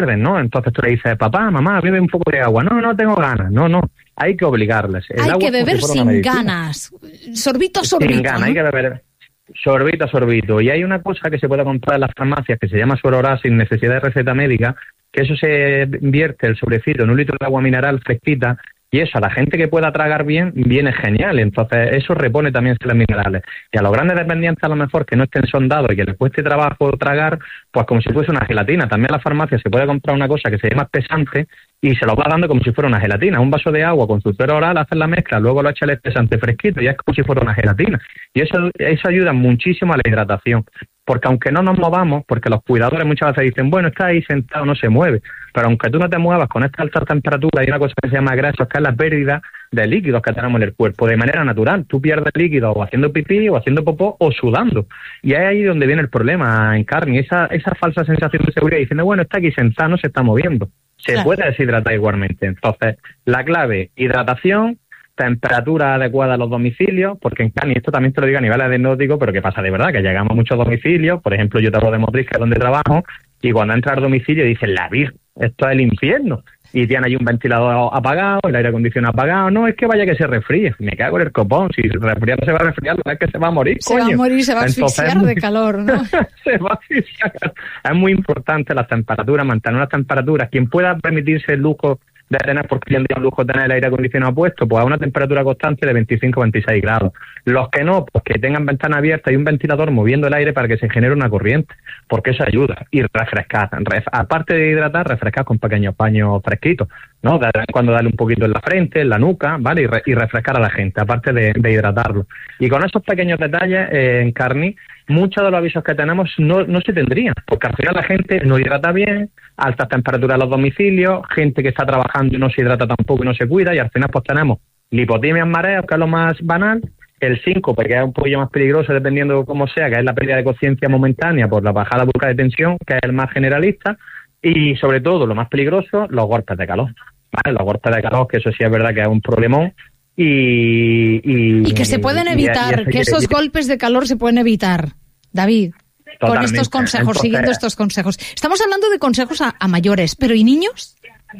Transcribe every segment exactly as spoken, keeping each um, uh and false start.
¿no? Entonces tú le dices, papá, mamá, bebe un poco de agua. No, no tengo ganas. No, no, hay que obligarles. El hay agua que beber si sin ganas. Sorbito, sorbito. Sin ganas, ¿no? hay que beber sorbito, sorbito. Y hay una cosa que se puede comprar en las farmacias que se llama Suororá sin necesidad de receta médica, que eso se vierte el sobrecito en un litro de agua mineral fresquita. Y eso, a la gente que pueda tragar bien, viene genial. Entonces, eso repone también sales minerales. Y a los grandes dependientes, a lo mejor, que no estén sondados y que les cueste trabajo tragar, pues como si fuese una gelatina. También en la farmacia se puede comprar una cosa que se llama espesante y se lo va dando como si fuera una gelatina. Un vaso de agua con su suero oral, haces la mezcla, luego lo echa el espesante fresquito y es como si fuera una gelatina. Y eso, eso ayuda muchísimo a la hidratación. Porque aunque no nos movamos, porque los cuidadores muchas veces dicen, bueno, está ahí sentado, no se mueve. Pero aunque tú no te muevas con esta alta temperatura, hay una cosa que se llama grasos, que es la pérdida de líquidos que tenemos en el cuerpo de manera natural. Tú pierdes líquidos o haciendo pipí, o haciendo popó, o sudando. Y es ahí donde viene el problema, en carne. Esa, esa falsa sensación de seguridad diciendo, bueno, está aquí sentado, no se está moviendo. Se claro. puede deshidratar igualmente. Entonces, la clave, hidratación, temperatura adecuada a los domicilios, porque en carne, esto también te lo digo a nivel anecdótico, pero que pasa de verdad, que llegamos a muchos domicilios, por ejemplo, yo te hablo de Motriz, que es donde trabajo, y cuando entras al domicilio dicen, la Virgen, esto es el infierno, y tienen ahí un ventilador apagado, el aire acondicionado apagado, no, es que vaya que se resfríe, me cago en el copón, si resfriar se va a resfriar, es que se va a morir, se coño. va a morir, se va a asfixiar Entonces, de calor, ¿no? se va a asfixiar. Es muy importante las temperaturas, mantener las temperaturas, quien pueda permitirse el lujo de tener, porque hoy en día un lujo tener el aire acondicionado puesto, pues a una temperatura constante de veinticinco a veintiséis grados. Los que no, pues que tengan ventana abierta y un ventilador moviendo el aire para que se genere una corriente, porque eso ayuda. Y refrescar, ref, aparte de hidratar, refrescar con pequeños paños fresquitos, ¿no? De vez en cuando darle un poquito en la frente, en la nuca, ¿vale? Y, re, y refrescar a la gente, aparte de, de hidratarlo. Y con esos pequeños detalles, eh, en Carni, muchos de los avisos que tenemos no, no se tendrían, porque al final la gente no hidrata bien, altas temperaturas en los domicilios, gente que está trabajando y no se hidrata tampoco y no se cuida, y al final pues tenemos lipotimias, mareos, que es lo más banal, el síncope, que es un poquillo más peligroso dependiendo de cómo sea, que es la pérdida de conciencia momentánea por la bajada brusca de tensión, que es el más generalista, y sobre todo, lo más peligroso, los golpes de calor, ¿vale? Los golpes de calor, que eso sí es verdad que es un problemón. Y, y, y que se pueden evitar, y, y que esos que... golpes de calor se pueden evitar, David, Totalmente. Con estos consejos, Entonces, siguiendo estos consejos. Estamos hablando de consejos a, a mayores, pero ¿y niños?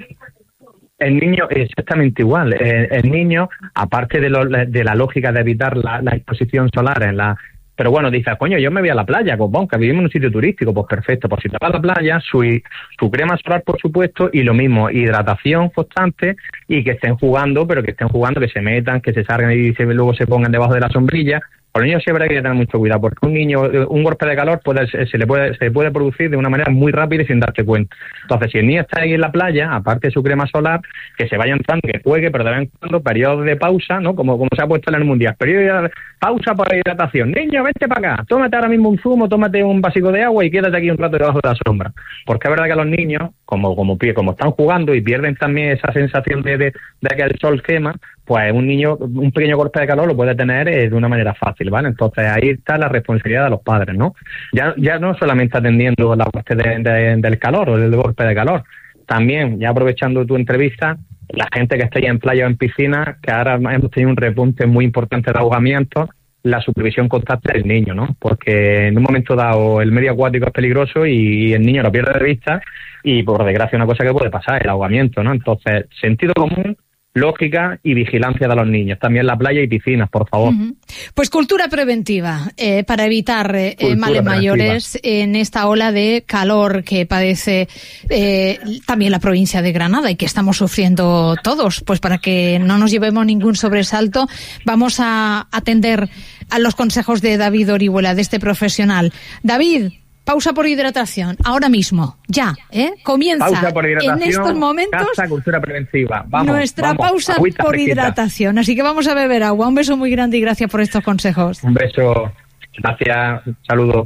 El niño es exactamente igual. El, el niño, aparte de, lo, de la lógica de evitar la, la exposición solar en la... Pero bueno, dices, coño, yo me voy a la playa, copón, que vivimos en un sitio turístico, pues perfecto, pues si te vas a la playa, su, su crema solar, por supuesto, y lo mismo, hidratación constante, y que estén jugando, pero que estén jugando, que se metan, que se salgan y se, luego se pongan debajo de la sombrilla. Con los niños siempre hay que tener mucho cuidado, porque un niño, un golpe de calor puede, se le puede, se puede producir de una manera muy rápida y sin darte cuenta. Entonces, si el niño está ahí en la playa, aparte de su crema solar, que se vaya entrando, que juegue, pero de vez en cuando, periodos de pausa, ¿no? Como, como se ha puesto en el mundial, periodo de pausa para hidratación. Niño, vente para acá, tómate ahora mismo un zumo, tómate un básico de agua y quédate aquí un rato debajo de la sombra. Porque es verdad que los niños, como, como, como están jugando y pierden también esa sensación de, de, de que el sol quema, pues un niño, un pequeño golpe de calor lo puede tener eh, de una manera fácil, ¿vale? Entonces ahí está la responsabilidad de los padres, ¿no? Ya ya no solamente atendiendo la parte de, de, del calor o del golpe de calor, también, ya aprovechando tu entrevista, la gente que está ahí en playa o en piscina, que ahora hemos tenido un repunte muy importante de ahogamientos, la supervisión constante del niño, ¿no? Porque en un momento dado el medio acuático es peligroso y el niño lo pierde de vista y por desgracia una cosa que puede pasar, el ahogamiento, ¿no? Entonces, sentido común, lógica y vigilancia de los niños. También la playa y piscinas, por favor. Uh-huh. Pues cultura preventiva eh, para evitar eh, cultura males preventiva. mayores en esta ola de calor que padece eh, también la provincia de Granada y que estamos sufriendo todos. Pues para que no nos llevemos ningún sobresalto, vamos a atender a los consejos de David Orihuela, de este profesional. David, pausa por hidratación, ahora mismo, ya, ¿eh? Comienza pausa por hidratación, en estos momentos casa, cultura preventiva. Vamos, nuestra vamos, pausa por fresquita. hidratación. Así que vamos a beber agua. Un beso muy grande y gracias por estos consejos. Un beso, gracias, saludos.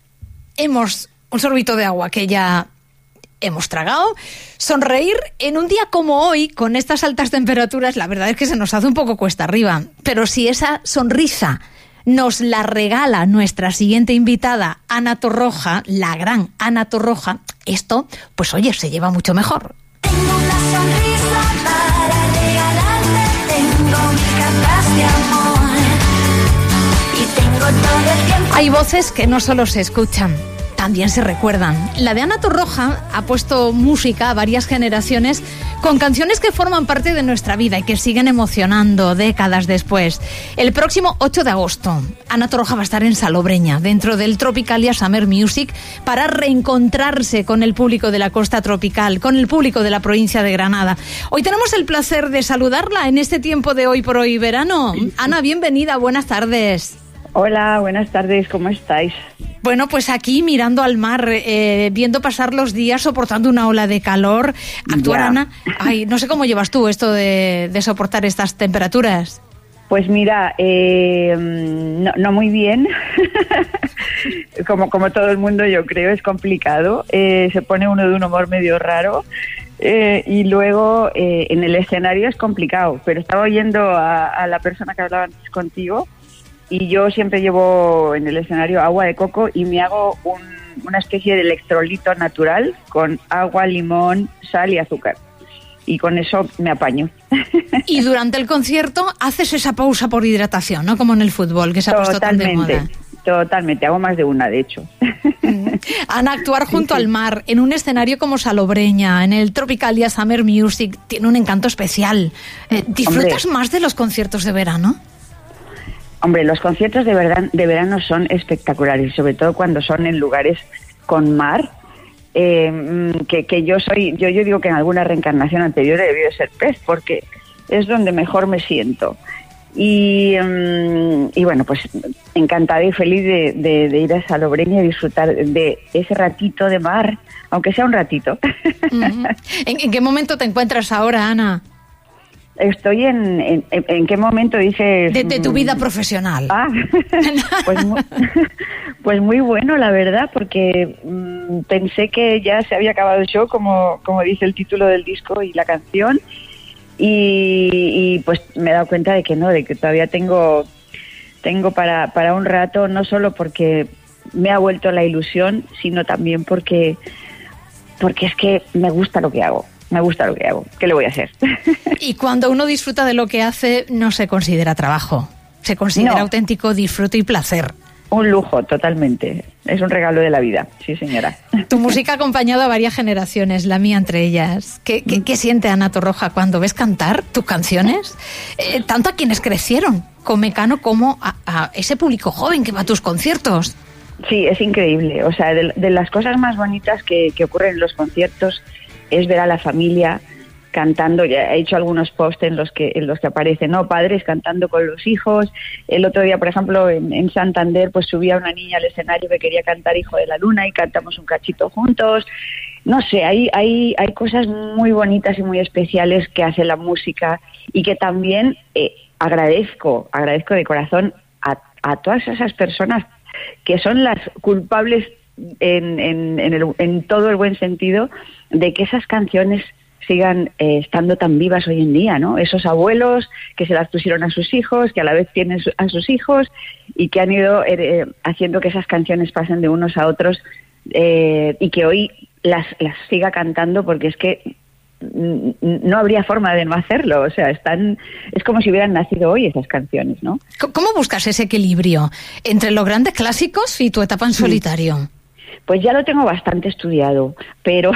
Hemos un sorbito de agua que ya hemos tragado. Sonreír en un día como hoy, con estas altas temperaturas, la verdad es que se nos hace un poco cuesta arriba. Pero si esa sonrisa nos la regala nuestra siguiente invitada, Ana Torroja, la gran Ana Torroja, esto, pues oye, se lleva mucho mejor. Tengo una sonrisa para regalarte, tengo mil cartas de amor y tengo todo el tiempo. Hay voces que no solo se escuchan, también se recuerdan. La de Ana Torroja ha puesto música a varias generaciones con canciones que forman parte de nuestra vida y que siguen emocionando décadas después. El próximo ocho de agosto, Ana Torroja va a estar en Salobreña, dentro del Tropicalia Summer Music, para reencontrarse con el público de la costa tropical, con el público de la provincia de Granada. Hoy tenemos el placer de saludarla en este tiempo de Hoy por Hoy Verano. Ana, bienvenida, buenas tardes. Hola, buenas tardes, ¿cómo estáis? Bueno, pues aquí mirando al mar, eh, viendo pasar los días, soportando una ola de calor. Actuar, ya. Ana, ay, no sé cómo llevas tú esto de, de soportar estas temperaturas. Pues mira, eh, no, no muy bien, como, como todo el mundo yo creo, es complicado, eh, se pone uno de un humor medio raro. Eh, y luego eh, en el escenario es complicado, pero estaba oyendo a, a la persona que hablaba antes contigo y yo siempre llevo en el escenario agua de coco y me hago un, una especie de electrolito natural con agua, limón, sal y azúcar y con eso me apaño. Y durante el concierto haces esa pausa por hidratación, ¿no? Como en el fútbol, que se ha puesto tan de moda. Totalmente, hago más de una, de hecho. Ana, actuar junto sí, sí. al mar, en un escenario como Salobreña, en el Tropicalia Summer Music, tiene un encanto especial. Eh, ¿Disfrutas hombre, más de los conciertos de verano? Hombre, los conciertos de, verdad, de verano son espectaculares, sobre todo cuando son en lugares con mar, eh, que, que yo soy, yo, yo digo que en alguna reencarnación anterior he debido ser pez, porque es donde mejor me siento. Y, um, y bueno, pues encantada y feliz de, de, de ir a Salobreña y disfrutar de ese ratito de mar, aunque sea un ratito. Uh-huh. ¿En, ¿En qué momento te encuentras ahora, Ana? Estoy en... ¿En, en qué momento dices...? De, de tu vida profesional. Ah, pues, muy, pues muy bueno, la verdad, porque um, pensé que ya se había acabado el show, como, como dice el título del disco y la canción. Y, y pues me he dado cuenta de que no, de que todavía tengo tengo para, para un rato, no solo porque me ha vuelto la ilusión, sino también porque porque es que me gusta lo que hago, me gusta lo que hago, ¿qué le voy a hacer? Y cuando uno disfruta de lo que hace, no se considera trabajo, se considera no. auténtico disfrute y placer. Un lujo, totalmente. Es un regalo de la vida, sí señora. Tu música ha acompañado a varias generaciones, la mía entre ellas. ¿Qué, qué, qué siente Ana Torroja cuando ves cantar tus canciones? Eh, tanto a quienes crecieron con Mecano como a, a ese público joven que va a tus conciertos. Sí, es increíble. O sea, de, de las cosas más bonitas que, que ocurren en los conciertos es ver a la familia cantando. Ya he hecho algunos posts en los que en los que aparecen, ¿no?, padres cantando con los hijos. El otro día, por ejemplo, en, en Santander, pues subía una niña al escenario que quería cantar Hijo de la Luna y cantamos un cachito juntos. No sé, hay hay hay cosas muy bonitas y muy especiales que hace la música y que también eh, agradezco, agradezco de corazón a, a todas esas personas que son las culpables en, en, en, el, en todo el buen sentido de que esas canciones sigan eh, estando tan vivas hoy en día, ¿no? Esos abuelos que se las pusieron a sus hijos, que a la vez tienen su, a sus hijos y que han ido eh, haciendo que esas canciones pasen de unos a otros eh, y que hoy las, las siga cantando, porque es que n- no habría forma de no hacerlo. O sea, están, es como si hubieran nacido hoy esas canciones, ¿no? ¿Cómo buscas ese equilibrio entre los grandes clásicos y tu etapa en solitario? Pues ya lo tengo bastante estudiado, pero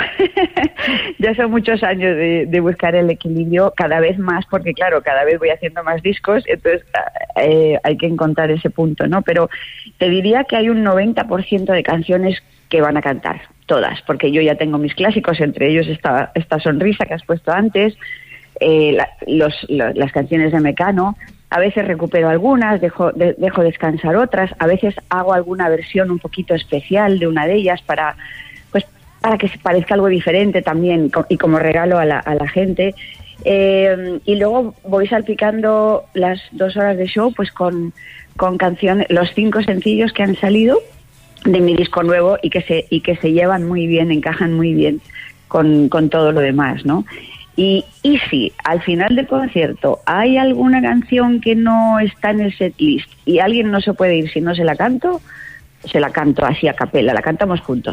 ya son muchos años de, de buscar el equilibrio, cada vez más, porque claro, cada vez voy haciendo más discos, entonces eh, hay que encontrar ese punto, ¿no? Pero te diría que hay un noventa por ciento de canciones que van a cantar, todas, porque yo ya tengo mis clásicos, entre ellos esta, esta Sonrisa que has puesto antes, eh, la, los, lo, las canciones de Mecano. A veces recupero algunas, dejo, de, dejo descansar otras, a veces hago alguna versión un poquito especial de una de ellas para, pues, para que se parezca algo diferente también y como regalo a la, a la gente. Eh, y luego voy salpicando las dos horas de show pues con, con canciones, los cinco sencillos que han salido de mi disco nuevo y que se, y que se llevan muy bien, encajan muy bien con, con todo lo demás, ¿no? Y, y si al final del concierto hay alguna canción que no está en el setlist y alguien no se puede ir si no se la canto, se la canto así a capela, la cantamos juntos.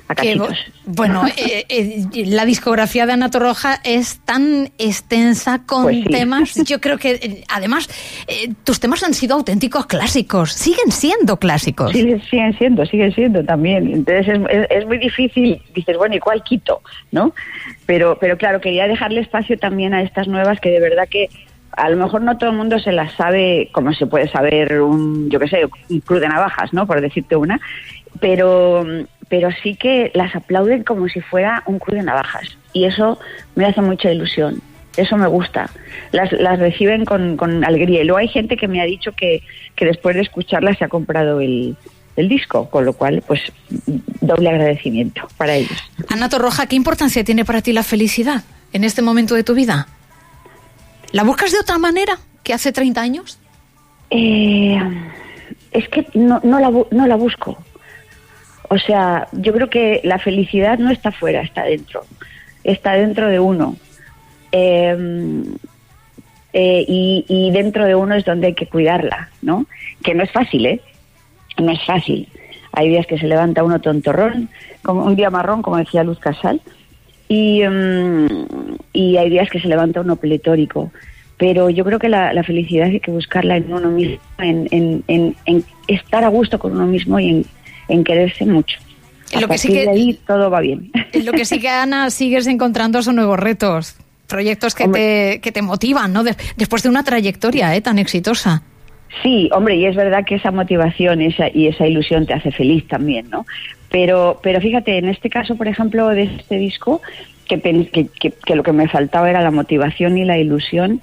a cachitos. Bueno, eh, eh, la discografía de Ana Torroja es tan extensa con Pues sí. temas. Yo creo que, eh, además, eh, tus temas han sido auténticos clásicos. Siguen siendo clásicos. Siguen, siguen siendo, siguen siendo también. Entonces es, es, es muy difícil. Dices, bueno, ¿y cuál quito? ¿No? Pero, pero claro, quería dejarle espacio también a estas nuevas que de verdad que a lo mejor no todo el mundo se las sabe como se puede saber un, yo qué sé, un Cruz de Navajas, ¿no? Por decirte una. Pero, pero sí que las aplauden como si fuera un Cruz de Navajas. Y eso me hace mucha ilusión. Eso me gusta. Las, las reciben con, con alegría. Y luego hay gente que me ha dicho que, que después de escucharlas se ha comprado el, el disco, con lo cual, pues, doble agradecimiento para ellos. Ana Torroja, ¿qué importancia tiene para ti la felicidad en este momento de tu vida? ¿La buscas de otra manera que hace treinta años? Eh, es que no, no, la, bu- no la busco. O sea, yo creo que la felicidad no está fuera, está dentro. Está dentro de uno. Eh, eh, y, y dentro de uno es donde hay que cuidarla, ¿no? Que no es fácil, ¿eh? No es fácil. Hay días que se levanta uno tontorrón, como un día marrón, como decía Luz Casal, y, um, y hay días que se levanta uno pletórico. Pero yo creo que la, la felicidad hay que buscarla en uno mismo, en, en, en, en estar a gusto con uno mismo y en, en quererse mucho. A Lo que sí partir que- de ahí todo va bien. Lo que sí que, Ana, sigues encontrando son nuevos retos, proyectos que, te, que te motivan, ¿no? De- después de una trayectoria, ¿eh? Tan exitosa. Sí, hombre, y es verdad que esa motivación esa, y esa ilusión te hace feliz también, ¿no? Pero, pero fíjate, en este caso, por ejemplo, de este disco, que, pen- que, que, que lo que me faltaba era la motivación y la ilusión,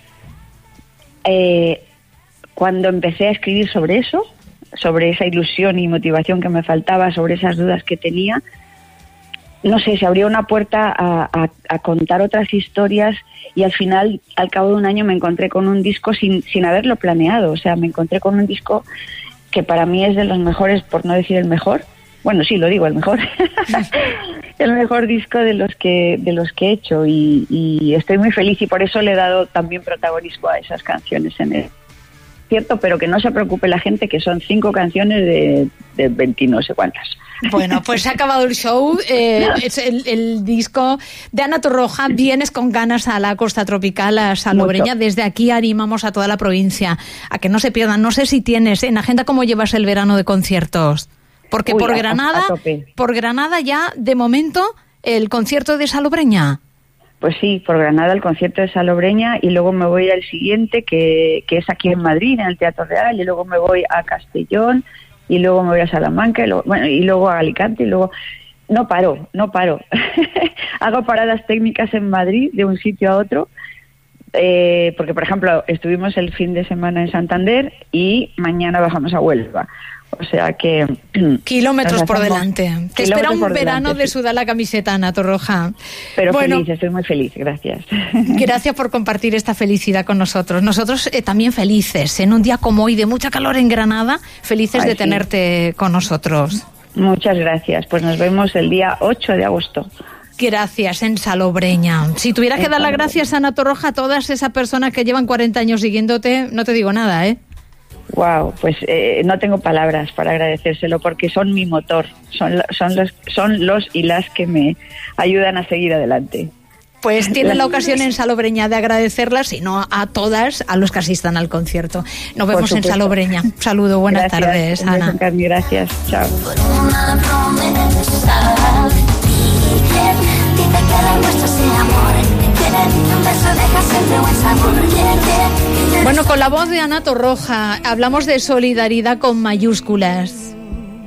eh, cuando empecé a escribir sobre eso, sobre esa ilusión y motivación que me faltaba, sobre esas dudas que tenía, no sé, se abrió una puerta a, a, a contar otras historias y al final, al cabo de un año, me encontré con un disco sin, sin haberlo planeado. O sea, me encontré con un disco que para mí es de los mejores, por no decir el mejor. Bueno, sí, lo digo, el mejor. El mejor disco de los que de los que he hecho y, y estoy muy feliz y por eso le he dado también protagonismo a esas canciones en el cierto, pero que no se preocupe la gente, que son cinco canciones de, de veinte no sé cuántas. Bueno, pues se ha acabado el show. Eh, es el, el disco de Ana Torroja. Vienes con ganas a la costa tropical, a Salobreña. Mucho. Desde aquí animamos a toda la provincia a que no se pierdan. No sé si tienes en agenda cómo llevas el verano de conciertos. Porque Uy, por a- a Granada, tope. por Granada ya, de momento, el concierto de Salobreña. Pues sí, por Granada el concierto de Salobreña y luego me voy al siguiente que, que es aquí en Madrid, en el Teatro Real, y luego me voy a Castellón y luego me voy a Salamanca y luego, bueno, y luego a Alicante y luego... No paro, no paro. Hago paradas técnicas en Madrid de un sitio a otro eh, porque, por ejemplo, estuvimos el fin de semana en Santander y mañana bajamos a Huelva. O sea que... Kilómetros nos por hacemos delante. Te kilómetros espera un por verano delante, de sí. sudar la camiseta, Ana Torroja. Pero bueno, feliz, estoy muy feliz, gracias. gracias por compartir esta felicidad con nosotros. Nosotros eh, también felices, en un día como hoy de mucha calor en Granada, felices Ay, de sí. tenerte con nosotros. Muchas gracias. Pues nos vemos el día ocho de agosto. Gracias, en Salobreña. Si tuvieras que dar las gracias, Ana Torroja, a todas esas personas que llevan cuarenta años siguiéndote, no te digo nada, ¿eh? Wow, pues eh, no tengo palabras para agradecérselo porque son mi motor, son, lo- son, los, son los y las que me ayudan a seguir adelante. Pues tienes la ocasión en Salobreña de agradecerlas, y no a todas, a los que asistan al concierto. Nos vemos en supuesto. Salobreña. Un saludo, buenas Gracias, tardes, un beso, Ana. Carmen, gracias, chao. Una promesa. Dicen, dice que lo nuestro sea amor. Tienen un beso, deja siempre buen sabor. Yeah, yeah. Bueno, con la voz de Ana Torroja hablamos de solidaridad con mayúsculas.